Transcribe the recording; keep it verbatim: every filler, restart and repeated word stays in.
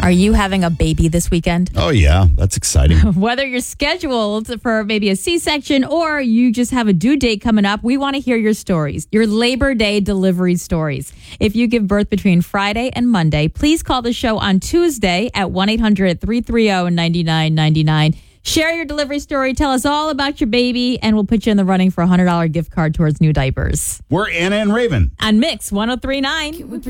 Are you having a baby this weekend? Oh, yeah. That's exciting. Whether you're scheduled for maybe a C-section or you just have a due date coming up, we want to hear your stories, your Labor Day delivery stories. If you give birth between Friday and Monday, please call the show on Tuesday at one eight hundred three three zero nine nine nine nine. Share your delivery story. Tell us all about your baby, and we'll put you in the running for a one hundred dollars gift card towards new diapers. We're Anna and Raven. On Mix one oh three point nine.